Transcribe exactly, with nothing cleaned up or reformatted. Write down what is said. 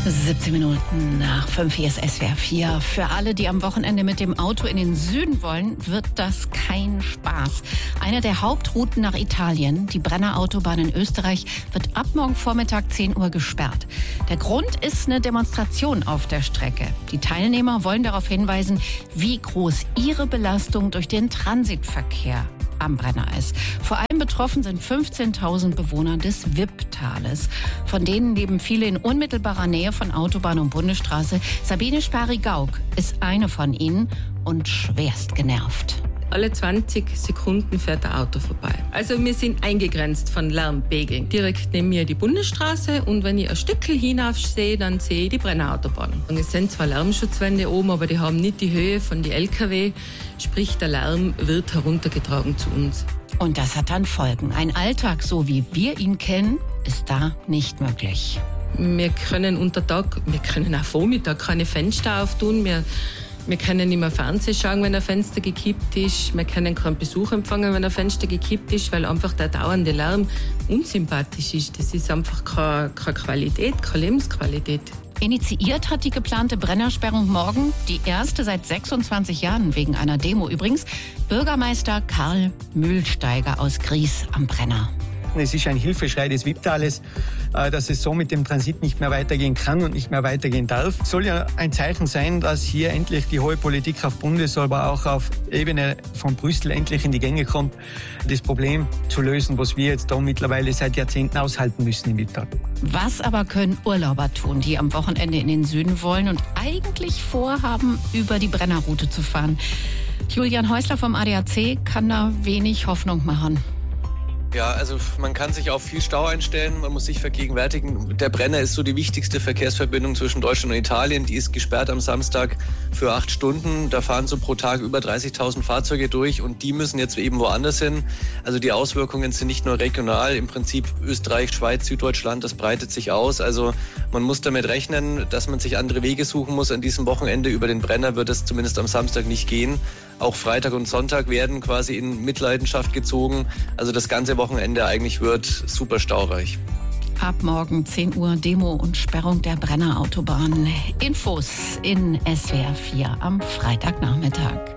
siebzehn Minuten nach fünf, hier ist S W R vier. Für alle, die am Wochenende mit dem Auto in den Süden wollen, wird das kein Spaß. Eine der Hauptrouten nach Italien, die Brenner Autobahn in Österreich, wird ab morgen Vormittag zehn Uhr gesperrt. Der Grund ist eine Demonstration auf der Strecke. Die Teilnehmer wollen darauf hinweisen, wie groß ihre Belastung durch den Transitverkehr am Brenner ist. Vor allem betroffen sind fünfzehntausend Bewohner des Wipptales. Von denen leben viele in unmittelbarer Nähe von Autobahn und Bundesstraße. Sabine Spari-Gauck ist eine von ihnen und schwerst genervt. Alle zwanzig Sekunden fährt ein Auto vorbei. Also wir sind eingegrenzt von Lärmpegeln. Direkt neben mir die Bundesstraße und wenn ich ein Stückchen hinauf sehe, dann sehe ich die Brenner Autobahn. Und es sind zwar Lärmschutzwände oben, aber die haben nicht die Höhe von den L K W. Sprich, der Lärm wird heruntergetragen zu uns. Und das hat dann Folgen. Ein Alltag, so wie wir ihn kennen, ist da nicht möglich. Wir können unter Tag, wir können auch Vormittag keine Fenster auftun. Wir Wir können nicht mehr Fernsehen schauen, wenn ein Fenster gekippt ist. Wir können keinen Besuch empfangen, wenn ein Fenster gekippt ist, weil einfach der dauernde Lärm unsympathisch ist. Das ist einfach keine, keine Qualität, keine Lebensqualität. Initiiert hat die geplante Brennersperrung morgen, die erste seit sechsundzwanzig Jahren wegen einer Demo übrigens, Bürgermeister Karl Mühlsteiger aus Gries am Brenner. Es ist ein Hilfeschrei des Wipptales, dass es so mit dem Transit nicht mehr weitergehen kann und nicht mehr weitergehen darf. Es soll ja ein Zeichen sein, dass hier endlich die hohe Politik auf Bundes-, aber auch auf Ebene von Brüssel endlich in die Gänge kommt, das Problem zu lösen, was wir jetzt da mittlerweile seit Jahrzehnten aushalten müssen im Wipptal. Was aber können Urlauber tun, die am Wochenende in den Süden wollen und eigentlich vorhaben, über die Brennerroute zu fahren? Julian Häusler vom A D A C kann da wenig Hoffnung machen. Ja, also man kann sich auf viel Stau einstellen, man muss sich vergegenwärtigen, der Brenner ist so die wichtigste Verkehrsverbindung zwischen Deutschland und Italien, die ist gesperrt am Samstag für acht Stunden, da fahren so pro Tag über dreißigtausend Fahrzeuge durch und die müssen jetzt eben woanders hin. Also die Auswirkungen sind nicht nur regional, im Prinzip Österreich, Schweiz, Süddeutschland, das breitet sich aus, also man muss damit rechnen, dass man sich andere Wege suchen muss. An diesem Wochenende über den Brenner wird es zumindest am Samstag nicht gehen. Auch Freitag und Sonntag werden quasi in Mitleidenschaft gezogen. Also das ganze Wochenende eigentlich wird super staureich. Ab morgen zehn Uhr Demo und Sperrung der Brenner Autobahn. Infos in S W R vier am Freitagnachmittag.